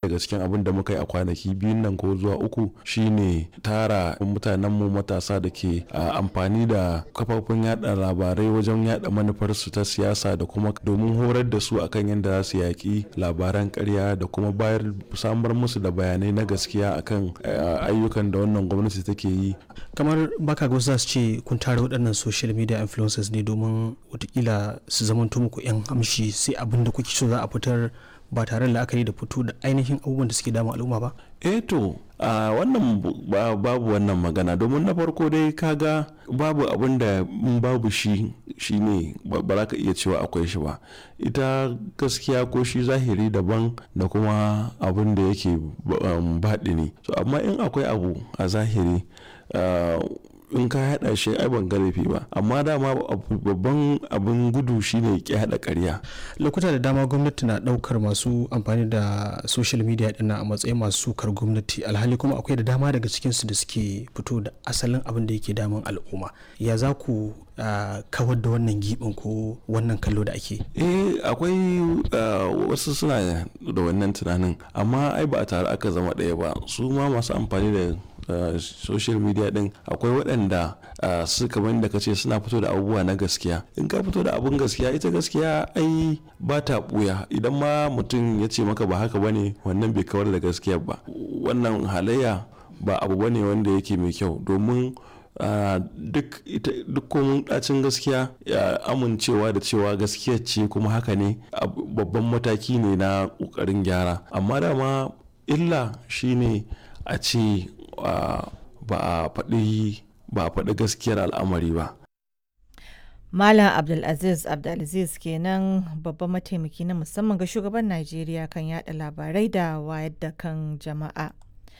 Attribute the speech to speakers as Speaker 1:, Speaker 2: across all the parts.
Speaker 1: daga cikin abin da muka yi a kwanaki biyun nan ko zuwa uku shine tara mutanenmu matasa da ke amfani da kafafen yada labarai wajen yada manufarsu ta siyasa da kuma domin horar da su akan yadda za su yaƙi labaran ƙarya da kuma samar musu da bayanai na gaskiya akan ayyukan da wannan gwamnati take yi.
Speaker 2: Kamar baka ga wasu za su ce kun tara waɗannan social media influencers ne domin watakila su zamanto muku 'yan amshi sai abin da kuke so za a fitar ba tare da la'akari da fito da ainihin abubuwan da suke damun al'umma ba?
Speaker 1: To wannan babu wannan magana, domin na farko dai kaga babu abin da babu shi ne ba za ka iya cewa akwai shi ba. Ita gaskiya ko shi zahiri daban da kuma abin da yake baɗi ne. So amma in akwai abu a zahiri in ka haɗa shi ai ban laifi ba, amma dama babban abin gudu shine ki haɗa ƙarya.
Speaker 2: Lokuta da dama gwamnati na ɗaukar masu amfani da social media ɗin a matsayin masu sukar gwamnati, alhali kuma akwai da dama daga cikinsu da suke fito da asalin abin da yake damun al'umma. Ya za ku kawar da wannan giɓin ko wannan kallo da ake?
Speaker 1: Akwai wasu suna da wannan tunanin, amma ai ba a tare aka zama ɗaya ba. Su ma masu amfani da social media din akwai waɗanda su kamar da kace suna fito da abubuwa na gaskiya. In ka fito da abun gaskiya, ita gaskiya ai ba ta buya. Idan ma mutum ya ce maka ba haka bane, wannan bai kawar da gaskiya ba. Wannan halayya ba abu bane wanda yake mai kyau, domin duk komun ɗacin gaskiya amincewa da cewa gaskiya ce kuma haka ne babban mataki ne na ƙoƙarin gyara. Amma dama illa shine a ce ba a faɗi gaskiyar al'amari ba.
Speaker 3: Malam Abdulaziz kenan, babban mataimaki na musamman ga shugaban Najeriya kan yada labarai da wayar da kan jama'a.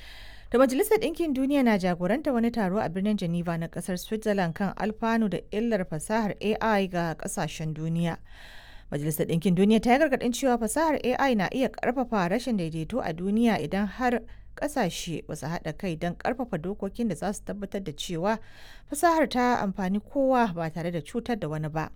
Speaker 3: Da Majalisar Ɗinkin Duniya na jagoranta wani taro a birnin Geneva na ƙasar Switzerland kan alfanu da illar fasahar AI ga ƙasashen duniya. Majalisar Ɗinkin Duniya ta yi gargaɗin cewa fasahar AI na iya ƙarfafa rashin daidaito a duniya idan har kasashe ba su haɗa kai don ƙarfafa dokokin da za su tabbatar da cewa fasahar ta amfani kowa ba tare da cutar da wani ba.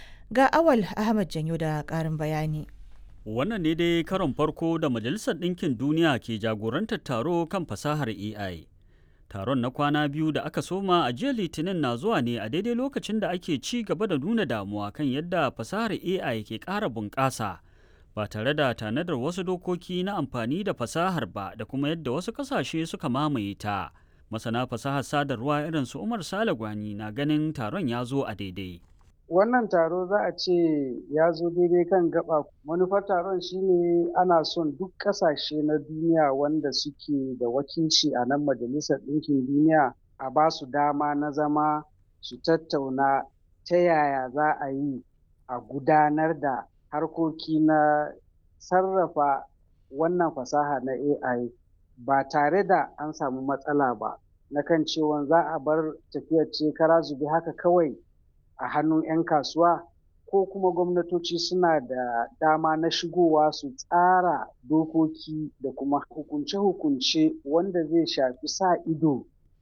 Speaker 3: Ga Awal Ahmad Janyo da ƙarin bayani.
Speaker 4: Wannan ne dai karon farko da Majalisar Ɗinkin Duniya ke jagorantar taro kan fasahar AI. Taron na kwana biyu da aka soma a jiya Litinin na zuwa ne a daidai lokacin da ake ci gaba da nuna damuwa kan yadda fasahar AI ke ƙara bunƙasa, ba tare da tanadar wasu dokoki na amfani da fasahar ba, da kuma yadda wasu kasashe suka mamaye ta. Masana fasahar sadarwa irin su Umar Sale Gwani na ganin taron ya zo a daidai.
Speaker 5: Wannan taro za a ce ya zo daidai kan gaba. Manufar taron shine ana son duk kasashe na duniya wanda suke da wakilci a nan Majalisar Ɗinkin Duniya a ba su dama na zama su tattauna ta yaya za a yi a gudanar da harkoki na sarrafa wannan fasaha na AI ba tare da an samu matsala ba, na kan cewa za a bar tafiyar ce kara zube haka kawai a hannun 'yan kasuwa, ko kuma gwamnatoci suna da dama na shigowa su tsara dokoki da kuma hukunce-hukunce wanda zai shafi sa ido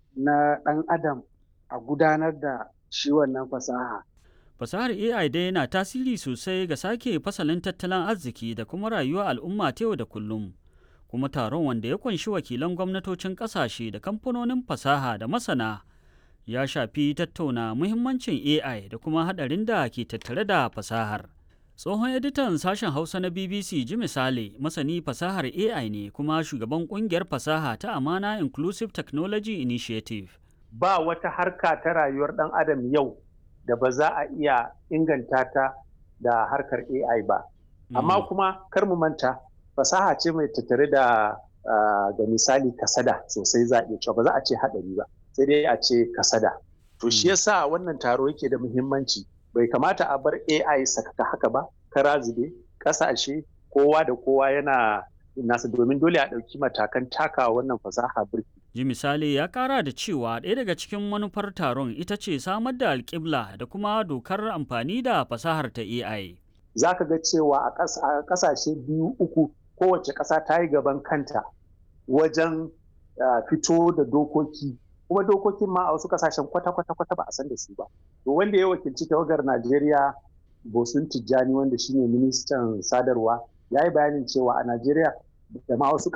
Speaker 5: na ɗan adam a gudanar da shi wannan fasaha.
Speaker 4: Fasahar AI dai yana tasiri sosai ga sake fasalin tattalin arziki da kuma rayuwar al'umma ta yau da kullum. Kuma taron, wanda ya kunshi wakilan gwamnatocin ƙasashe da kamfanonin fasaha da masana, ya shafi tattauna muhimmancin AI da kuma haɗarin da ke tattare da fasahar. Tsohon editan sashen Hausa na BBC ji misali masani fasahar AI ne kuma shugaban ƙungiyar fasaha ta Amana Inclusive Technology Initiative.
Speaker 6: Ba wata harka ta rayuwar ɗan adam yau da ba za a iya inganta ta da harkar AI ba. Amma kuma kar mu manta, fasaha ce mai tattare da ga misali kasada sosai, za a iya cewa ba za a ce haɗari ba, sai dai a ce kasada. To shi yasa wannan taro yake da muhimmanci. Bai kamata a bar AI sakaka haka ba, kara zube, ƙasashe kowa da kowa yana nasa, domin dole a ɗauki matakan taka wannan fasaha birki.
Speaker 4: Ji misali ya kara da cewa ɗaya daga cikin manufar taron ita ce samar da alƙibla da kuma dokar amfani da fasahar ta AI.
Speaker 6: Za ka ga cewa a ƙasashe biyu uku kowace ƙasa ta yi gaban kanta wajen fito da dokoki, kuma dokokin ma a wasu ƙasashen kwata-kwata ba a san da su ba. To wanda ya wakilci tawagar Najeriya, Bosun Tijjani, wanda shine ministan sadarwa, ya yi bayanin cewa a Najeriya da ma wasu